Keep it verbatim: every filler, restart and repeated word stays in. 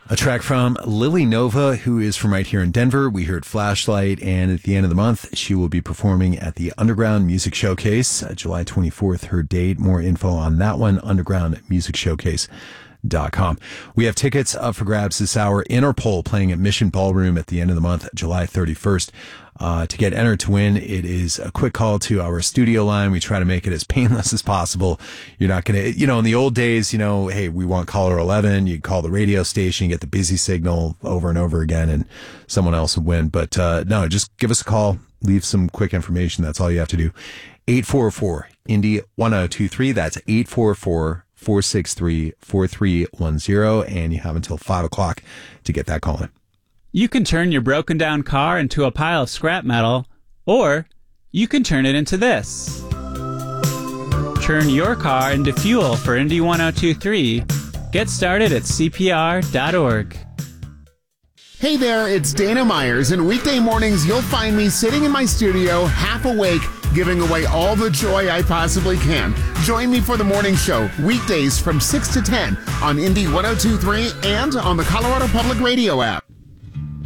A track from Lily Nova, who is from right here in Denver. We heard Flashlight, and at the end of the month, she will be performing at the Underground Music Showcase, uh, July twenty-fourth, her date. More info on that one, underground music showcase dot com. We have tickets up for grabs this hour. Interpol playing at Mission Ballroom at the end of the month, July thirty-first. Uh, to get entered to win, it is a quick call to our studio line. We try to make it as painless as possible. You're not going to, you know, in the old days, you know, hey, we want caller eleven. You call the radio station, you get the busy signal over and over again, and someone else would win. But uh, no, just give us a call. Leave some quick information. That's all you have to do. eight four four Indy one oh two three. That's eight four four, four six three, four three one zero. And you have until five o'clock to get that call in. You can turn your broken down car into a pile of scrap metal, or you can turn it into this. Turn your car into fuel for Indy one oh two three. Get started at C P R dot org. Hey there, it's Dana Myers, and weekday mornings you'll find me sitting in my studio, half awake, giving away all the joy I possibly can. Join me for the morning show, weekdays from six to ten on Indy one oh two three and on the Colorado Public Radio app.